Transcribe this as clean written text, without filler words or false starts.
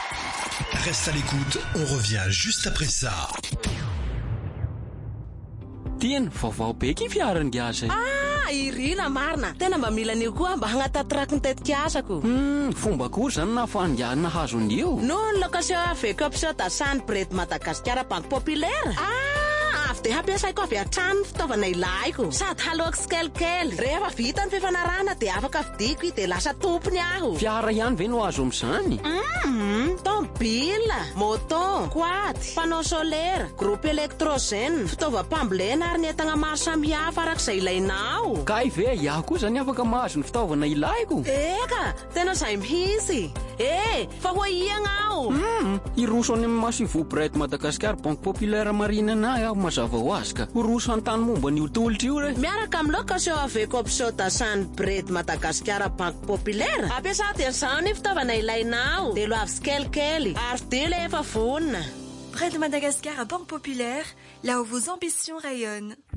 Reste à l'écoute, on revient juste après ça. Tiany vaovao be ky fiarany gasy. Irina marina, tena mba mila anio koa mba hagnatataraky ny tetikasako. Fomba kory zany nafandiana hazo an'io. Non location avec option Dasani Bread Madagasikara Banque Populaire. Avy de hampiasaiko avy hatrany fitaovana ilaiko. Sady haloako sikelikely. Rehefa vita ny fifanarahana de afaka vidiko de lasa tompony aho. Fiara ihany ve no azo am'izany? Tomobila, moto, quad, panneau solaire, groupe électrogène, fitaovam-pambolena ary ny entana maro samihafa arak'izay ilainao. Kay ve iaho koa zany afaka mahazo ny fitaovana ilaiko? Eka, tena zay mihitsy. Fa ho iagna aho. Iroso any amin'ny Masivo Bread Madagasikara Banque Populaire marina anahy aho mazava ho azy ka. Iroso an-tany momba ny tolotry io re. Miaraka amin'ny location avec option Dasani Bread Madagasikara Banque Populaire. Ampiasa teny izao ny fitaovana ilainao. De loavy sikelikely ary de le efa vonona. Bread Madagascar à Banque Populaire, là où vos ambitions rayonnent.